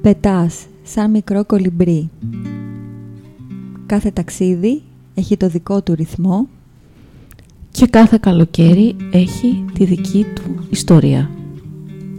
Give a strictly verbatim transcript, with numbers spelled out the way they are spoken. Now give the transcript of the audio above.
Πετάς σαν μικρό κολυμπρί. Κάθε ταξίδι έχει το δικό του ρυθμό και κάθε καλοκαίρι έχει τη δική του ιστορία.